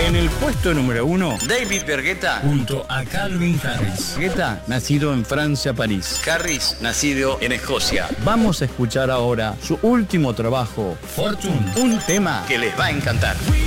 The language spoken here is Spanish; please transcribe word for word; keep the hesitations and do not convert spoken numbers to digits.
En el puesto número uno, David Bergueta junto a Calvin Harris. Bergueta, nacido en Francia, París. Harris, nacido en Escocia. Vamos a escuchar ahora su último trabajo, Fortune, un tema que les va a encantar.